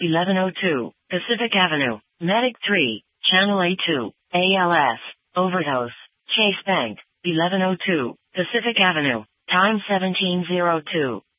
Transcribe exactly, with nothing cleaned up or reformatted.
eleven oh two, Pacific Avenue, Medic three, Channel A two, A L S, Overdose, Chase Bank, eleven oh two, Pacific Avenue, time seventeen oh two.